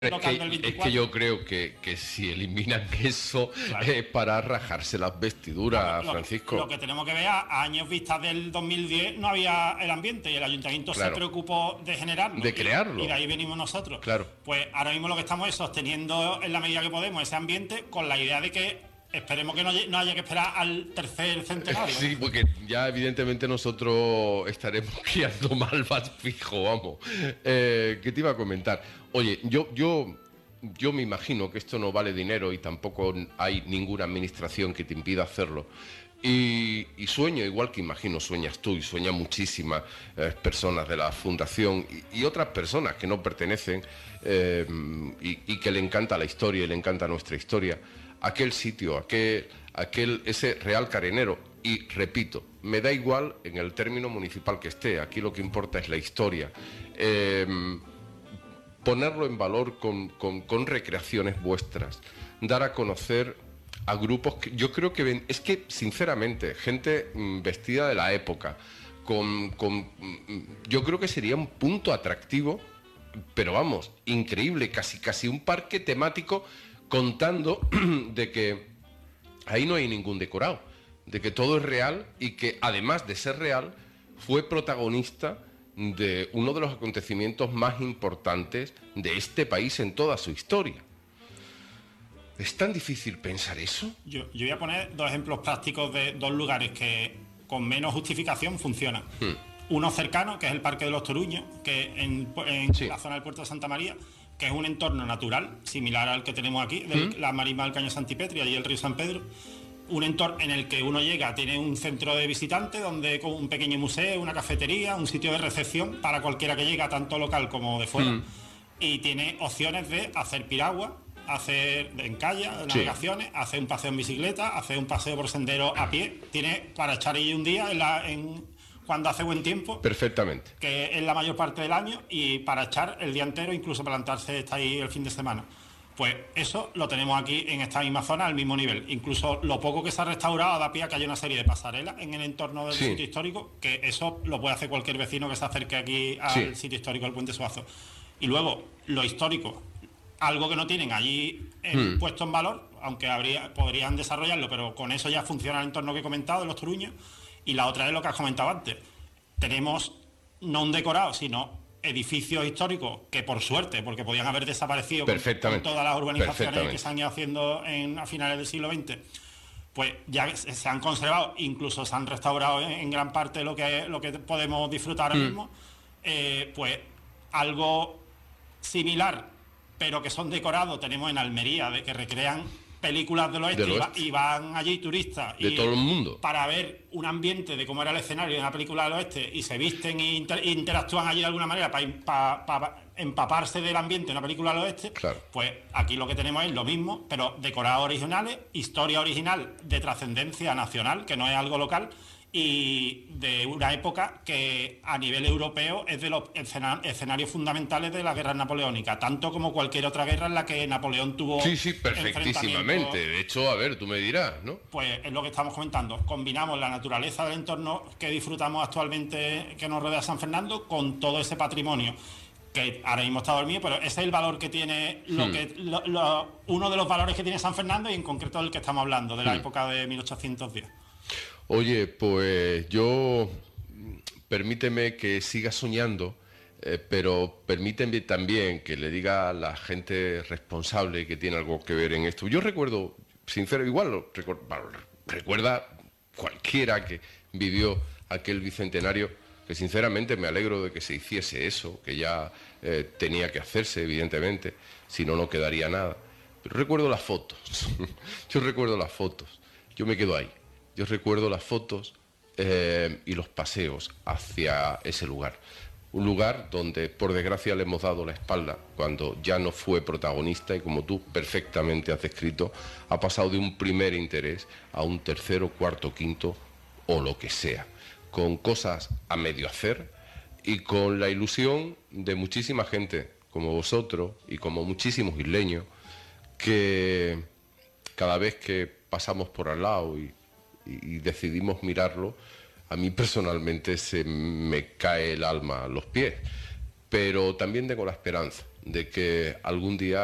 local del Es 24. que yo creo que si eliminan eso Claro. es para rajarse las vestiduras, Lo Francisco. que tenemos que ver, a años vistas del 2010 no había el ambiente y el ayuntamiento se Claro. preocupó de generarlo. De crearlo. Y de ahí venimos nosotros. Claro. Pues ahora mismo lo que estamos es sosteniendo en la medida que podemos ese ambiente con la idea de que esperemos que no haya que esperar al tercer centenario. Sí, porque ya evidentemente nosotros estaremos criando malvas fijo, vamos. ¿Qué te iba a comentar? Oye, yo me imagino que esto no vale dinero y tampoco hay ninguna administración que te impida hacerlo. Y sueño, igual que imagino sueñas tú y sueñan muchísimas personas de la fundación y otras personas que no pertenecen y que le encanta la historia y le encanta nuestra historia, aquel sitio, ese Real Carenero. Y repito, me da igual en el término municipal que esté, aquí lo que importa es la historia. Ponerlo en valor con recreaciones vuestras, dar a conocer a grupos que yo creo que ven, es que sinceramente, gente vestida de la época, yo creo que sería un punto atractivo, pero vamos, increíble, casi un parque temático, contando de que ahí no hay ningún decorado, de que todo es real y que además de ser real, fue protagonista de uno de los acontecimientos más importantes de este país en toda su historia. ¿Es tan difícil pensar eso? Yo voy a poner dos ejemplos prácticos de dos lugares que con menos justificación funcionan. Uno cercano, que es el Parque de los Toruños, que en Sí. la zona del Puerto de Santa María, que es un entorno natural, similar al que tenemos aquí, la marisma del Caño Santipetri, allí el río San Pedro. Un entorno en el que uno llega, tiene un centro de visitantes, donde con un pequeño museo, una cafetería, un sitio de recepción para cualquiera que llega, tanto local como de fuera. Y tiene opciones de hacer piragua, hacer en calle, navegaciones, hacer un paseo en bicicleta, hacer un paseo por sendero a pie. Tiene para echar ahí un día cuando hace buen tiempo, Perfectamente. que es la mayor parte del año, y para echar el día entero, incluso plantarse está ahí el fin de semana. Pues eso lo tenemos aquí en esta misma zona al mismo nivel. Incluso lo poco que se ha restaurado da pie a que haya una serie de pasarelas en el entorno del sitio histórico, que eso lo puede hacer cualquier vecino que se acerque aquí al sitio histórico del Puente Suazo. Y luego, lo histórico, algo que no tienen allí puesto en valor, aunque podrían desarrollarlo, pero con eso ya funciona el entorno que he comentado de los Toruños. Y la otra es lo que has comentado antes. Tenemos no un decorado, sino edificios históricos que por suerte, porque podían haber desaparecido con todas las urbanizaciones que se han ido haciendo a finales del siglo XX, pues ya se han conservado, incluso se han restaurado en gran parte lo que podemos disfrutar ahora mismo. Pues algo similar, pero que son decorados, tenemos en Almería, de que recrean películas del oeste, y van allí turistas de todo el mundo para ver un ambiente de cómo era el escenario de una película del oeste, y se visten e interactúan allí de alguna manera para empaparse del ambiente de una película del oeste. Claro. Pues aquí lo que tenemos es lo mismo, pero decorados originales, historia original de trascendencia nacional, que no es algo local, y de una época que a nivel europeo es de los escenarios fundamentales de la guerra napoleónica, tanto como cualquier otra guerra en la que Napoleón tuvo perfectísimamente. De hecho, a ver, tú me dirás, ¿no? Pues es lo que estamos comentando. Combinamos la naturaleza del entorno que disfrutamos actualmente, que nos rodea San Fernando, con todo ese patrimonio que ahora mismo está dormido, pero ese es el valor que tiene uno de los valores que tiene San Fernando, y en concreto del que estamos hablando, de la época de 1810. Oye, pues permíteme que siga soñando, pero permíteme también que le diga a la gente responsable que tiene algo que ver en esto. Yo recuerdo, sincero, igual recuerda cualquiera que vivió aquel bicentenario, que sinceramente me alegro de que se hiciese eso, que ya tenía que hacerse, evidentemente, si no, no quedaría nada. Pero recuerdo las fotos, yo me quedo ahí. Yo recuerdo las fotos y los paseos hacia ese lugar. Un lugar donde, por desgracia, le hemos dado la espalda cuando ya no fue protagonista y, como tú perfectamente has descrito, ha pasado de un primer interés a un tercero, cuarto, quinto o lo que sea, con cosas a medio hacer y con la ilusión de muchísima gente como vosotros y como muchísimos isleños que cada vez que pasamos por al lado y decidimos mirarlo, a mí personalmente se me cae el alma a los pies, pero también tengo la esperanza de que algún día